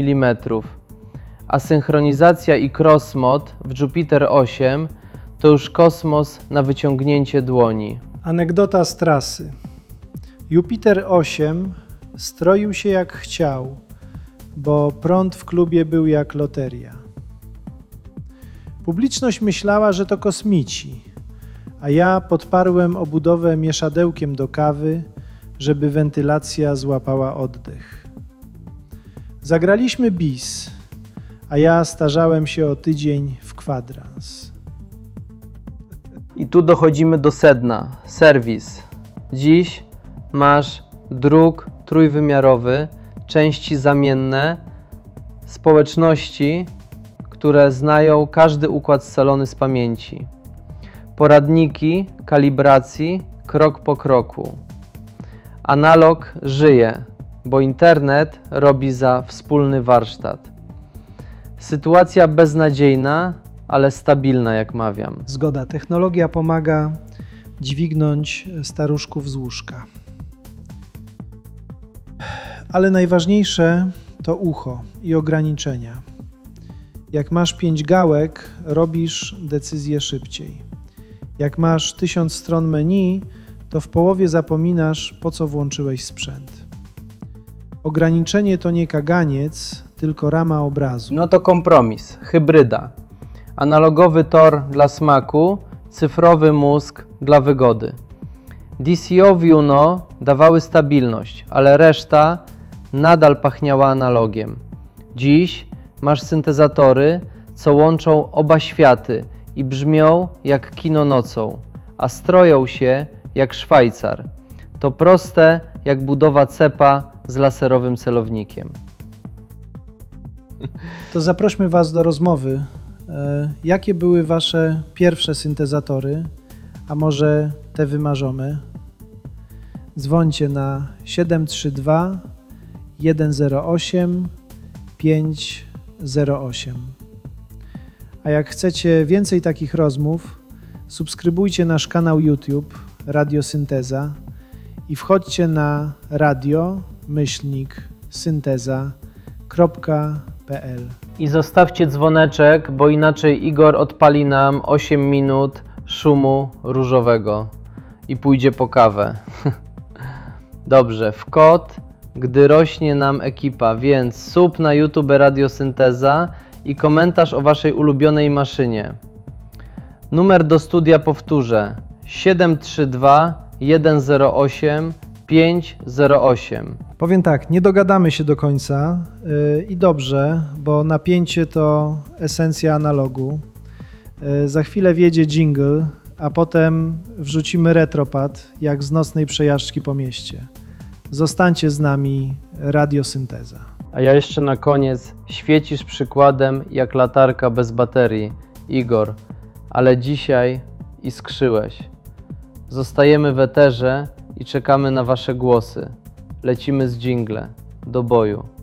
mm, a synchronizacja i cross-mod w Jupiter 8 to już kosmos na wyciągnięcie dłoni. Anegdota z trasy. Jupiter 8 stroił się jak chciał, bo prąd w klubie był jak loteria. Publiczność myślała, że to kosmici, a ja podparłem obudowę mieszadełkiem do kawy, żeby wentylacja złapała oddech. Zagraliśmy bis, a ja starzałem się o tydzień w kwadrans. I tu dochodzimy do sedna. Serwis. Dziś masz druk trójwymiarowy, części zamienne, społeczności, które znają każdy układ scalony z pamięci. Poradniki kalibracji krok po kroku. Analog żyje, bo internet robi za wspólny warsztat. Sytuacja beznadziejna, ale stabilna, jak mawiam. Zgoda. Technologia pomaga dźwignąć staruszków z łóżka. Ale najważniejsze to ucho i ograniczenia. Jak masz 5 gałek, robisz decyzję szybciej. Jak masz 1000 stron menu, to w połowie zapominasz, po co włączyłeś sprzęt. Ograniczenie to nie kaganiec, tylko rama obrazu. No to kompromis, hybryda. Analogowy tor dla smaku, cyfrowy mózg dla wygody. DCO w Juno dawały stabilność, ale reszta nadal pachniała analogiem. Dziś masz syntezatory, co łączą oba światy i brzmią jak kino nocą, a stroją się jak Szwajcar. To proste jak budowa cepa z laserowym celownikiem. To zaprośmy Was do rozmowy. Jakie były Wasze pierwsze syntezatory, a może te wymarzone? Dzwońcie na 732 108 508. A jak chcecie więcej takich rozmów, subskrybujcie nasz kanał YouTube Radio Synteza i wchodźcie na radio-synteza.pl. I zostawcie dzwoneczek, bo inaczej Igor odpali nam 8 minut szumu różowego i pójdzie po kawę. Dobrze, w kod, gdy rośnie nam ekipa, więc sub na YouTube Radio Synteza i komentarz o Waszej ulubionej maszynie. Numer do studia powtórzę: 732 108 508. Powiem tak, nie dogadamy się do końca i dobrze, bo napięcie to esencja analogu. Za chwilę wjedzie jingle, a potem wrzucimy retropad jak z nocnej przejażdżki po mieście. Zostańcie z nami, Radio Synteza. A ja jeszcze na koniec: świecisz przykładem jak latarka bez baterii, Igor, ale dzisiaj iskrzyłeś. Zostajemy w eterze i czekamy na Wasze głosy. Lecimy z dżingle. Do boju.